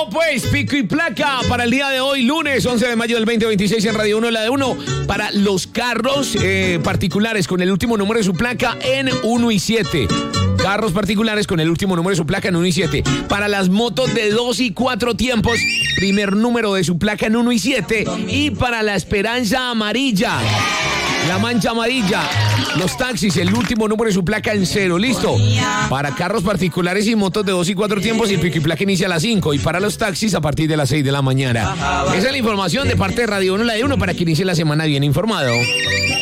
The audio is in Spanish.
Pues, pico y placa para el día de hoy, lunes 11 de mayo del 2026 en Radio 1, la de 1, para los carros particulares con el último número de su placa en 1 y 7. Carros particulares con el último número de su placa en 1 y 7. Para las motos de 2 y 4 tiempos, primer número de su placa en 1 y 7. Y para la Esperanza amarilla, la mancha amarilla, los taxis, el último número de su placa en 0. Listo. Para carros particulares y motos de 2 y 4 tiempos, el pico y placa inicia a las 5. Y para los taxis a partir de las 6 de la mañana. Esa es la información de parte de Radio 1, la de 1, para que inicie la semana bien informado.